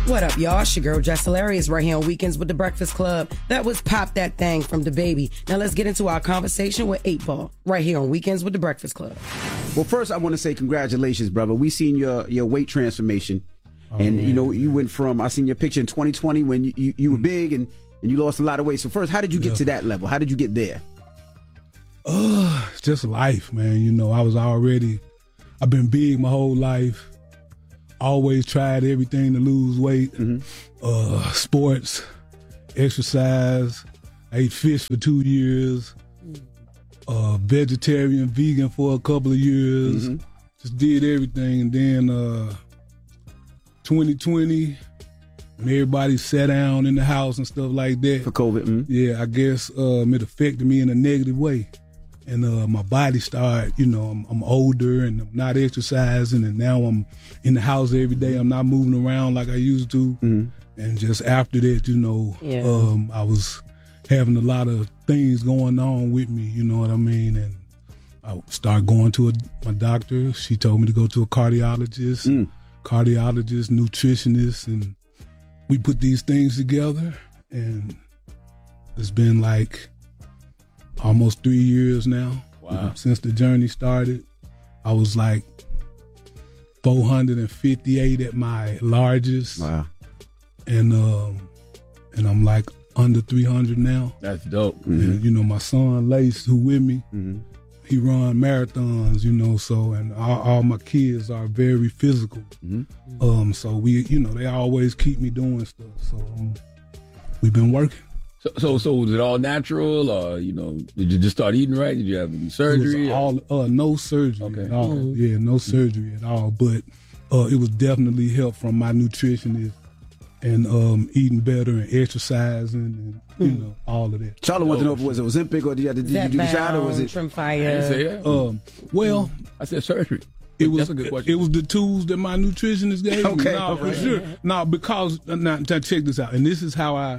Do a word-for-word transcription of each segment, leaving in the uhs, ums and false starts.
What up, y'all? It's your girl, Jess Hilarious, right here on Weekends with the Breakfast Club. That was Pop That Thing from DaBaby. Now let's get into our conversation with eight ball, right here on Weekends with the Breakfast Club. Well, first, I want to say congratulations, brother. We seen your, your weight transformation. Oh, and, man, you know, you went from, I seen your picture in twenty twenty when you, you, you were big and, and you lost a lot of weight. So first, how did you get yeah. to that level? How did you get there? Uh, it's just life, man. You know, I was already, I've been big my whole life. Always tried everything to lose weight. Mm-hmm. Uh, sports, exercise. I ate fish for two years. Uh, vegetarian, vegan for a couple of years. Mm-hmm. Just did everything. And then uh, twenty twenty, when everybody sat down in the house and stuff like that. For COVID. Mm-hmm. Yeah, I guess um, it affected me in a negative way. And uh, my body started, you know, I'm, I'm older and I'm not exercising, and now I'm in the house every day. I'm not moving around like I used to. Mm-hmm. And just after that, you know, yeah. um, I was having a lot of things going on with me, you know what I mean? And I started going to a, my doctor. She told me to go to a cardiologist, mm. cardiologist, nutritionist, and we put these things together. And it's been like almost three years now. Wow. Since the journey started. I was like four hundred fifty-eight at my largest. Wow. And um, and I'm like under three hundred now. That's dope. Mm-hmm. And, you know, my son Lace, who with me, mm-hmm. he run marathons, you know, so, and all, all my kids are very physical. Mm-hmm. Um, so we, you know, they always keep me doing stuff. So um, we've been working. So, so, so was it all natural, or, you know, did you just start eating right? Did you have any surgery? It was all, uh, no surgery okay. at all. Mm-hmm. Yeah, no surgery at all. But uh, it was definitely help from my nutritionist and um, eating better and exercising and, you mm. know, all of that. Charlie wanted to know if it was Ozempic or did you, did you do the shot or was it? Trim fire. Um, well, I said surgery. It was, it, it was the tools that my nutritionist gave me. Okay. No, right. for sure. No, because, now, check this out. And this is how I,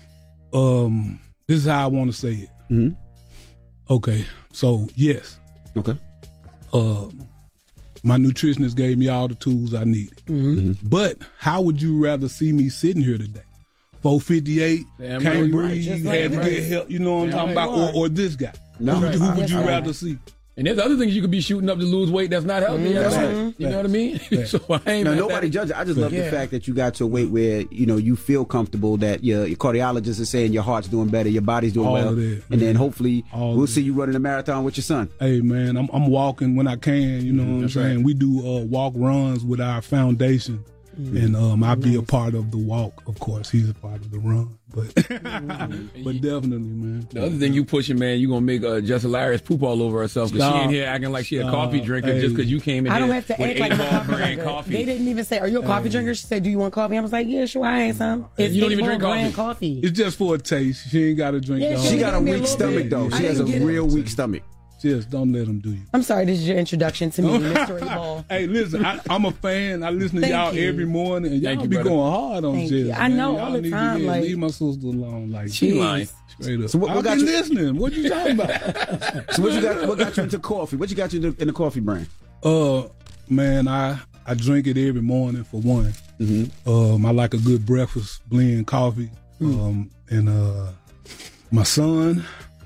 Um, this is how I want to say it. Mm-hmm. Okay, so yes. Okay. Uh, my nutritionist gave me all the tools I needed. Mm-hmm. But how would you rather see me sitting here today? four fifty-eight, Damn can't right, breathe, right. had to right. get help. You know what I'm Damn talking right. about? Or, or this guy? No, who, right. who would you right. rather see? And there's other things you could be shooting up to lose weight that's not healthy. Mm-hmm. That's right. right. You know what I mean? Right. So I ain't now, nobody judges. I just love yeah. the fact that you got to a weight where, you know, you feel comfortable, that your, your cardiologist is saying your heart's doing better, your body's doing all well. Of that, and then hopefully all we'll see you running a marathon with your son. Hey, man, I'm, I'm walking when I can, you know what That's I'm saying? right. We do uh, walk runs with our foundation. Mm-hmm. And um, I'll be a part of the walk, of course. He's a part of the run. But mm-hmm. but definitely, man. The other thing you pushing, man, you going to make uh, Jess Hilarious poop all over herself because she in here acting like she a coffee drinker hey. just because you came in I here don't have to act like a coffee drinker. coffee. They didn't even say, are you a coffee hey. drinker? She said, do you want coffee? I was like, yeah, sure, I ain't some. It's, you don't it's even drink coffee. coffee. It's just for a taste. She ain't got to drink Yeah, the whole She got a me a weak little stomach, bit. though. I She has a didn't get real it. weak stomach. Just don't let them do you. I'm sorry, this is your introduction to me, Mister eight-Ball. Hey, listen, I, I'm a fan. I listen to Thank y'all you. every morning, and y'all Thank you, be brother. going hard on Thank Jess. you. I man. know y'all all the need to time, leave, like- leave my sister alone. Like, She lying. straight up. So what- what I've got been you- listening. What you talking about? So what you got? What got you into coffee? What you got you in the coffee brand? Uh, man, I I drink it every morning for one. Mm-hmm. Um, I like a good breakfast blend coffee. Mm. Um, and uh, my son,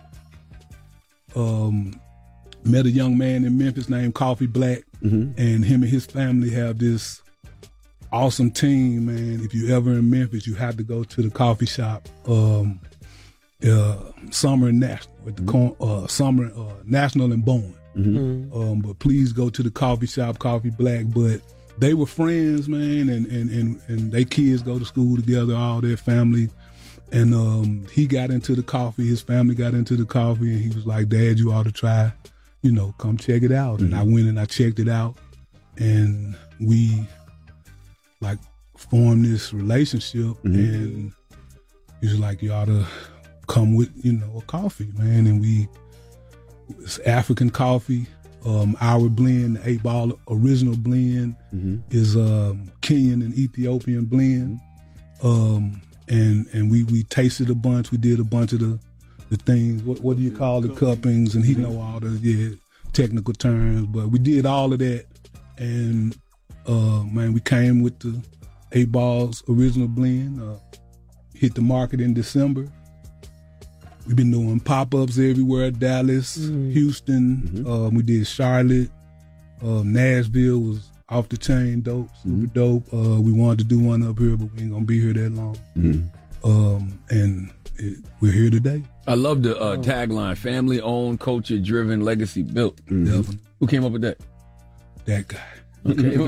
um, met a young man in Memphis named Coffee Black, mm-hmm. and him and his family have this awesome team. Man, if you ever in Memphis, you have to go to the coffee shop. Um, uh, Summer and National, with the mm-hmm. uh, Summer uh, National and Bowen. Mm-hmm. Um, but please go to the coffee shop, Coffee Black. But they were friends, man, and and and and they kids go to school together, all their family. And um, he got into the coffee. His family got into the coffee, and he was like, "Dad, you ought to try, you know, come check it out." Mm-hmm. And I went and I checked it out, and we like formed this relationship. Mm-hmm. And he was like, "You ought to come with, you know, a coffee, man." And we, it's African coffee. Um, our blend, the eight ball original blend, mm-hmm. is um, Kenyan and Ethiopian blend. Um, and and we, we tasted a bunch. We did a bunch of the, the things. What what do you call the cuppings? And he know all the yeah technical terms. But we did all of that, and uh, man, we came with the Eight Ball's original blend uh, hit the market in December. We've been doing pop-ups everywhere, Dallas, mm-hmm. Houston. Mm-hmm. Um, we did Charlotte. Uh, Nashville was off the chain dope, super mm-hmm. dope. Uh, we wanted to do one up here, but we ain't going to be here that long. Mm-hmm. Um, and it, we're here today. I love the uh, tagline, family-owned, culture-driven, legacy built. Mm-hmm. Who came up with that? That guy. Okay.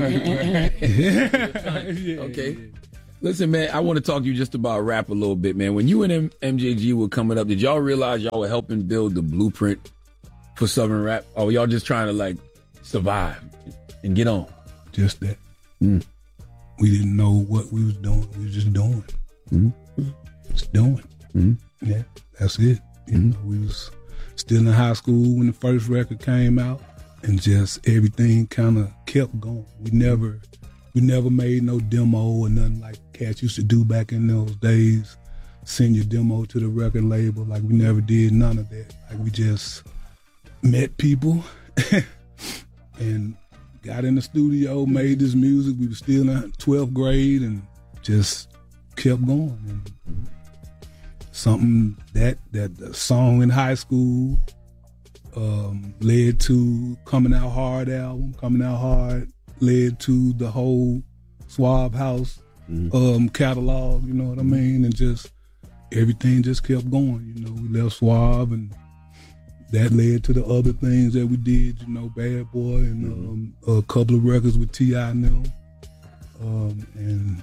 Okay. Listen, man, I want to talk to you just about rap a little bit, man. When you and M- MJG were coming up, did y'all realize y'all were helping build the blueprint for Southern rap? Or were y'all just trying to, like, survive and get on? Just that. Mm. We didn't know what we was doing. We was just doing. Mm-hmm. Just doing. Mm-hmm. Yeah, that's it. You mm-hmm. know, we was still in high school when the first record came out, and just everything kind of kept going. We never... We never made no demo or nothing like cats used to do back in those days. Send your demo to the record label. Like, we never did none of that. Like, we just met people and got in the studio, made this music. We were still in twelfth grade and just kept going. And something that, that the song in high school um, led to Coming Out Hard album, Coming Out Hard, led to the whole Swab House mm-hmm. um, catalog, you know what I mean? And just everything just kept going, you know. We left Swab and that led to the other things that we did, you know, Bad Boy and mm-hmm. um, a couple of records with T I and them. Um, and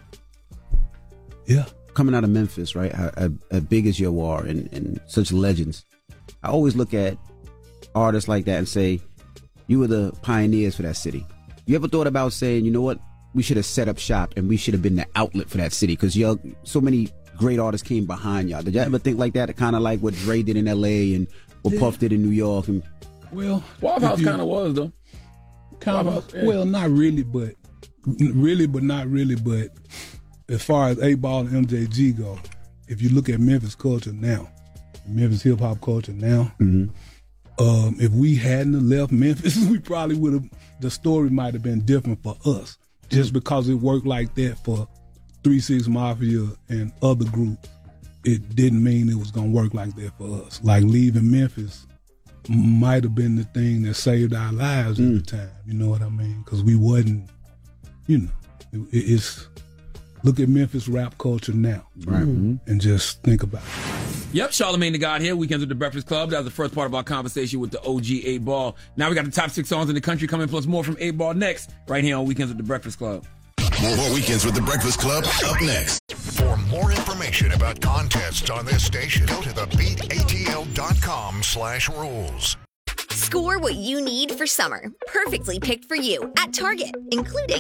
yeah. Coming out of Memphis, right, as, as big as you are and, and such legends, I always look at artists like that and say, you were the pioneers for that city. You ever thought about saying, you know what, we should have set up shop and we should have been the outlet for that city because y'all, so many great artists came behind y'all. Did y'all ever think like that? Kind of like what Dre did in L A and what yeah. Puff did in New York? And well, Swab House kind of was though. Kind of, yeah. Well, not really, but really, but not really. But as far as eight Ball and M J G go, if you look at Memphis culture now, Memphis hip hop culture now. Mm-hmm. Um, if we hadn't left Memphis, we probably would have, the story might have been different for us. Just because it worked like that for three six Mafia and other groups, it didn't mean it was going to work like that for us. Like leaving Memphis might have been the thing that saved our lives mm. at the time. You know what I mean? Because we wasn't, you know, it, it's, look at Memphis rap culture now. Right. Mm-hmm. And just think about it. Yep, Charlamagne the God here, Weekends with the Breakfast Club. That was the first part of our conversation with the O G eight Ball. Now we got the top six songs in the country coming, plus more from eight Ball next, right here on Weekends with the Breakfast Club. More, more Weekends with the Breakfast Club up next. For more information about contests on this station, go to the beat A T L dot com slash rules. Score what you need for summer. Perfectly picked for you at Target, including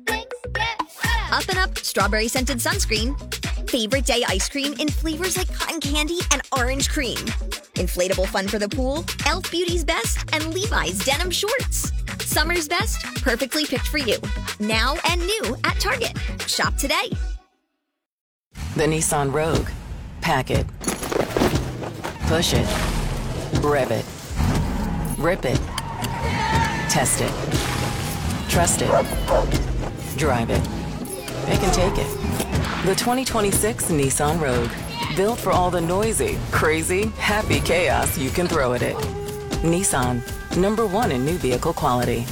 Up and Up Strawberry Scented Sunscreen, Favorite Day Ice Cream in flavors like cotton candy and orange cream, inflatable fun for the pool, e l f Beauty's Best, and Levi's Denim Shorts. Summer's best, perfectly picked for you. Now and new at Target. Shop today. The Nissan Rogue. Pack it. Push it. Rev it. Rip it. Test it. Trust it. Drive it. It can take it. The twenty twenty-six Nissan Rogue. Built for all the noisy, crazy, happy chaos you can throw at it. Nissan. Number one in new vehicle quality.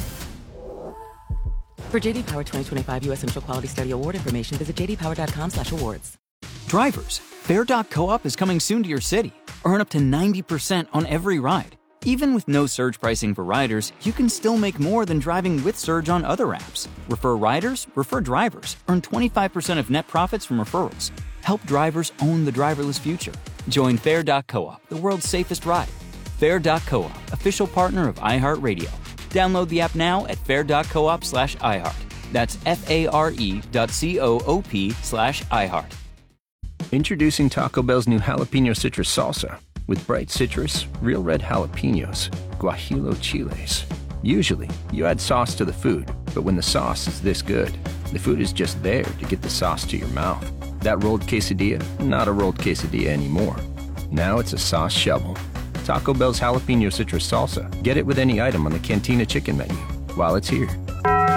For J D Power twenty twenty-five U S Initial Quality Study Award information, visit j d power dot com slash awards. Drivers, Fair dot co-op is coming soon to your city. Earn up to ninety percent on every ride. Even with no surge pricing for riders, you can still make more than driving with Surge on other apps. Refer riders, refer drivers. Earn twenty-five percent of net profits from referrals. Help drivers own the driverless future. Join Fair dot co-op, the world's safest ride. Fair dot co-op, official partner of iHeartRadio. Download the app now at fair dot coop slash iHeart. That's F-A-R-E dot C-O-O-P slash iHeart. Introducing Taco Bell's new jalapeno citrus salsa. With bright citrus, real red jalapenos, guajillo chiles. Usually, you add sauce to the food, but when the sauce is this good, the food is just there to get the sauce to your mouth. That rolled quesadilla, not a rolled quesadilla anymore. Now it's a sauce shovel. Taco Bell's jalapeno citrus salsa. Get it with any item on the Cantina chicken menu while it's here.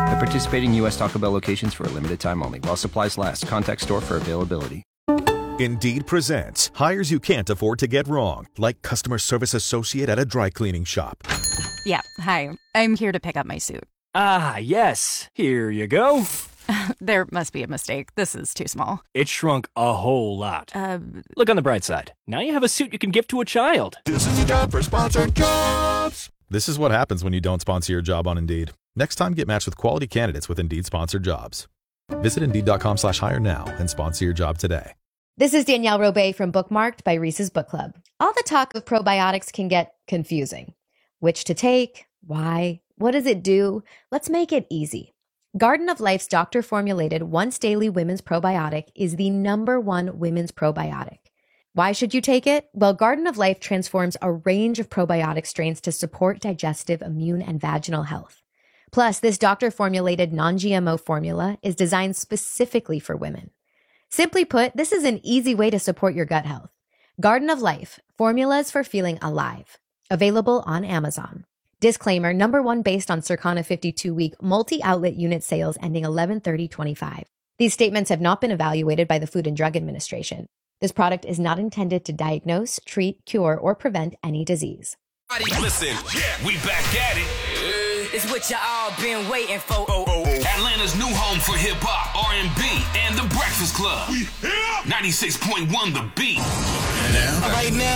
At participating U S Taco Bell locations for a limited time only. While supplies last. Contact store for availability. Indeed presents hires you can't afford to get wrong, like customer service associate at a dry cleaning shop. Yeah, hi. I'm here to pick up my suit. Ah, yes. Here you go. There must be a mistake. This is too small. It shrunk a whole lot. Uh, Look on the bright side. Now you have a suit you can give to a child. This is your job for sponsored jobs. This is what happens when you don't sponsor your job on Indeed. Next time, get matched with quality candidates with Indeed sponsored jobs. Visit Indeed.com slash hire now and sponsor your job today. This is Danielle Robay from Bookmarked by Reese's Book Club. All the talk of probiotics can get confusing. Which to take? Why? What does it do? Let's make it easy. Garden of Life's doctor-formulated once-daily women's probiotic is the number one women's probiotic. Why should you take it? Well, Garden of Life transforms a range of probiotic strains to support digestive, immune, and vaginal health. Plus, this doctor-formulated non-G M O formula is designed specifically for women. Simply put, this is an easy way to support your gut health. Garden of Life, formulas for feeling alive. Available on Amazon. Disclaimer, number one based on Circana fifty-two week multi-outlet unit sales ending eleven thirty twenty-five. These statements have not been evaluated by the Food and Drug Administration. This product is not intended to diagnose, treat, cure, or prevent any disease. Listen, we back at it. It's what y'all been waiting for. Oh, oh, oh. Atlanta's new home for hip-hop, R and B, and The Breakfast Club. We here. ninety-six point one The Beat. And now, right now,